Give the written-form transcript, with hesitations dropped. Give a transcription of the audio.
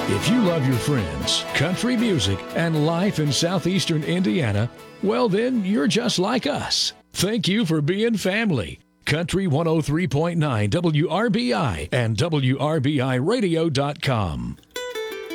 If you love your friends, country music, and life in southeastern Indiana, well, then you're just like us. Thank you for being family. Country 103.9 WRBI and WRBIRadio.com.